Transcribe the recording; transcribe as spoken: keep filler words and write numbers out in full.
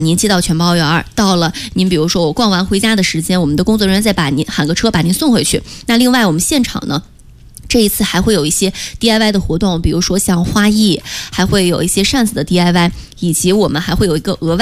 您接到全包圆，到了您比如说我逛完回家的时间，我们的工作人员再把您喊个车把您送回去。那另外我们现场呢，这一次还会有一些 D I Y 的活动，比如说像花艺，还会有一些扇子的 D I Y， 以及我们还会有一个额外